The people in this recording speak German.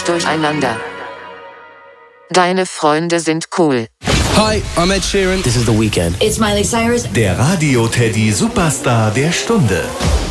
nicht durcheinander. Deine Freunde sind cool. Hi, I'm Ed Sheeran. This is The Weeknd. It's Miley Cyrus. Der Radio Teddy Superstar der Stunde.